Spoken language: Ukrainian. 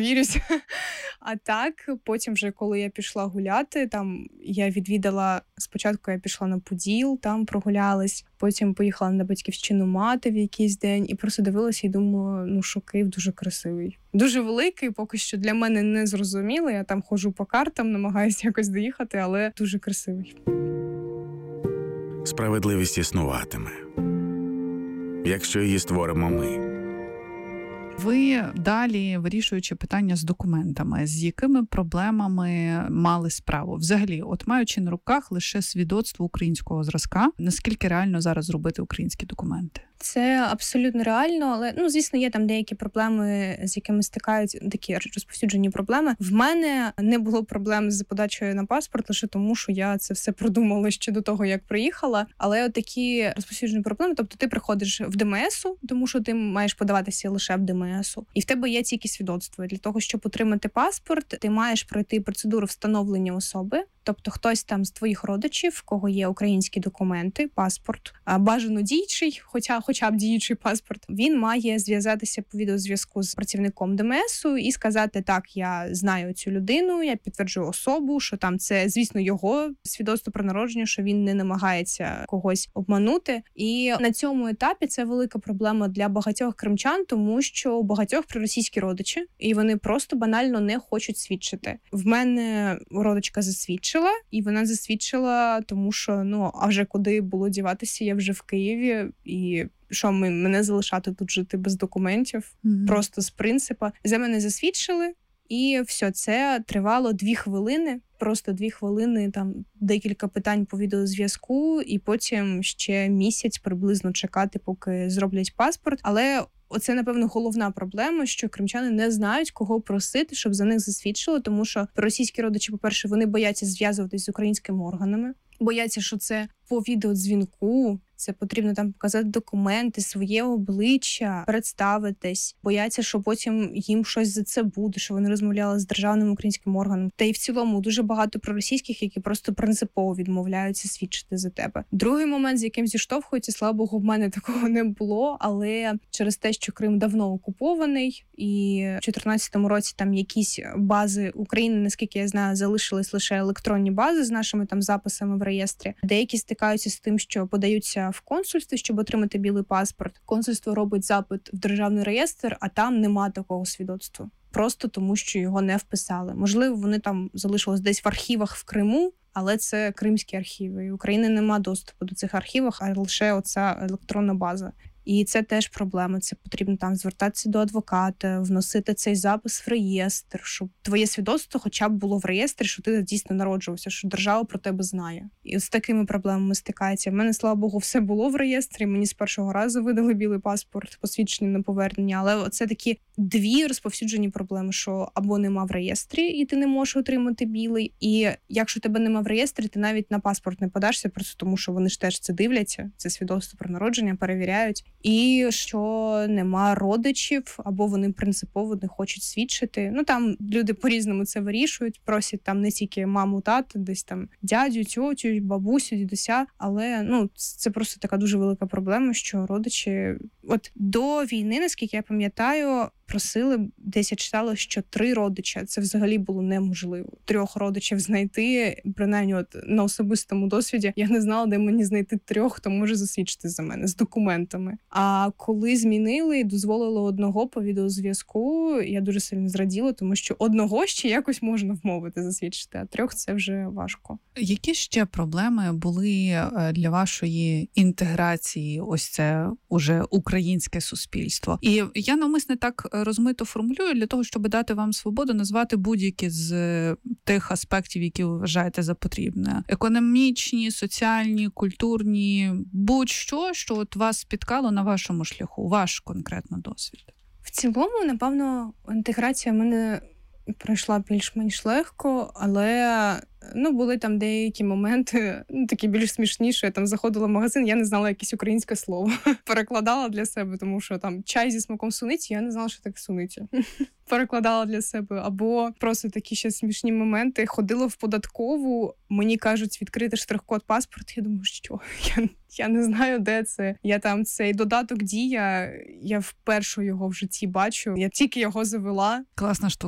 довірюся. А так, потім вже, коли я пішла гуляти, там я відвідала, спочатку я пішла на Поділ, там прогулялась, потім поїхала на Батьківщину мати в якийсь день і просто дивилася і думала, ну що Київ дуже красивий. Дуже великий, поки що для мене не зрозуміло, я там ходжу по картам, намагаюся якось доїхати, але дуже красивий. Справедливість існуватиме, якщо її створимо ми. Ви далі, вирішуючи питання з документами, з якими проблемами мали справу? Взагалі, от маючи на руках лише свідоцтво українського зразка, наскільки реально зараз зробити українські документи? Це абсолютно реально, але, звісно, є там деякі проблеми, з якими стикають такі розповсюджені проблеми. В мене не було проблем з подачею на паспорт лише тому, що я це все продумала ще до того, як приїхала. Але от такі розповсюджені проблеми, тобто ти приходиш в ДМС-у, тому що ти маєш подаватися лише в ДМС-у, і в тебе є тільки свідоцтво. Для того, щоб отримати паспорт, ти маєш пройти процедуру встановлення особи. Тобто хтось там з твоїх родичів, в кого є українські документи, паспорт, бажано діючий, хоча б діючий паспорт, він має зв'язатися по відеозв'язку з працівником ДМСу і сказати, так, я знаю цю людину, я підтверджую особу, що там це, звісно, його свідоцтво про народження, що він не намагається когось обманути. І на цьому етапі це велика проблема для багатьох кримчан, тому що у багатьох проросійські родичі, і вони просто банально не хочуть свідчити. В мене родичка засвідчила, і вона засвідчила, тому що, а вже куди було діватися, я вже в Києві, і що мене залишати тут жити без документів, просто з принципу. За мене засвідчили, і все, це тривало 2 хвилини, просто 2 хвилини, там декілька питань по відеозв'язку, і потім ще місяць приблизно чекати, поки зроблять паспорт. Але оце, напевно, головна проблема, що кримчани не знають, кого просити, щоб за них засвідчили, тому що російські родичі, по-перше, вони бояться зв'язуватись з українськими органами, бояться, що це по відеодзвінку, це потрібно там показати документи, своє обличчя, представитись. Бояться, що потім їм щось за це буде, що вони розмовляли з державним українським органом. Та й в цілому дуже багато проросійських, які просто принципово відмовляються свідчити за тебе. Другий момент, з яким зіштовхуються, слава Богу, в мене такого не було, але через те, що Крим давно окупований, і в 2014 році там якісь бази України, наскільки я знаю, залишились лише електронні бази з нашими там записами в реєстрі. Деякі стикаються з тим, що подаються в консульстві, щоб отримати білий паспорт. Консульство робить запит в державний реєстр, а там нема такого свідоцтва. Просто тому, що його не вписали. Можливо, вони там залишились десь в архівах в Криму, але це кримські архіви. І України нема доступу до цих архівів, а лише оця електронна база. І це теж проблема. Це потрібно там звертатися до адвоката, вносити цей запис в реєстр, щоб твоє свідоцтво хоча б було в реєстрі, що ти дійсно народжувався, що держава про тебе знає. І з такими проблемами стикається. В мене, слава Богу, все було в реєстрі, мені з першого разу видали білий паспорт, посвідчення на повернення, але це такі 2 розповсюджені проблеми, що або нема в реєстрі, і ти не можеш отримати білий, і якщо тебе нема в реєстрі, ти навіть на паспорт не подашся, просто тому що вони ж теж це дивляться, це свідоцтво про народження, перевіряють. І що нема родичів, або вони принципово не хочуть свідчити. Там люди по-різному це вирішують, просять там не тільки маму, тату, десь там дядю, тьотю, бабусю, дідуся, але це просто така дуже велика проблема, що родичі, от до війни, наскільки я пам'ятаю, просили, десь я читала, що 3 родича. Це взагалі було неможливо. 3 родичів знайти, принаймні от на особистому досвіді, я не знала, де мені знайти 3, хто може засвідчити за мене з документами. А коли змінили і дозволили 1 по відеозв'язку, я дуже сильно зраділа, тому що 1 ще якось можна вмовити засвідчити, а 3 це вже важко. Які ще проблеми були для вашої інтеграції, ось це уже українське суспільство? І я навмисне так розмито формулюю для того, щоб дати вам свободу назвати будь-які з тих аспектів, які ви вважаєте за потрібне. Економічні, соціальні, культурні, будь-що, що от вас спіткало на вашому шляху, ваш конкретно досвід. В цілому, напевно, інтеграція в мене пройшла більш-менш легко, але були там деякі моменти, такі більш смішні, що я там заходила в магазин, я не знала якесь українське слово. Перекладала для себе, тому що там чай зі смаком суниці, я не знала, що таке суниця. Перекладала для себе. Або просто такі ще смішні моменти. Ходила в податкову, мені кажуть, відкрити штрих-код паспорт. Я думаю, що? Я не знаю, де це. Я там цей додаток Дія, я вперше його в житті бачу. Я тільки його завела. Класна штука.